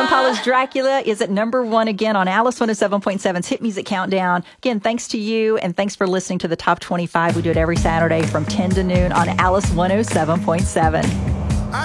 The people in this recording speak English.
Joan Paula's Dracula is at number 1 again on Alice 107.7's Hit Music Countdown. Again, thanks to you, and thanks for listening to the Top 25. We do it every Saturday from 10 to noon on Alice 107.7.